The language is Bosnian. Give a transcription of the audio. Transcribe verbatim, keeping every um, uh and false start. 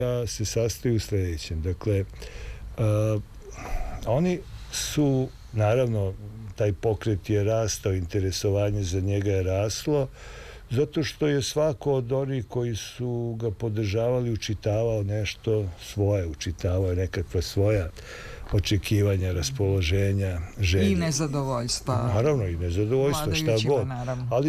se sastoji u sljedećem. Dakle, uh, oni su, naravno, taj pokret je rastao, interesovanje za njega je raslo, zato što je svako od onih koji su ga podržavali učitavao nešto svoje, učitavao je nekakva svoja očekivanja, raspoloženja, želje. I nezadovoljstva. Naravno, i nezadovoljstva, šta god. Naravno. Ali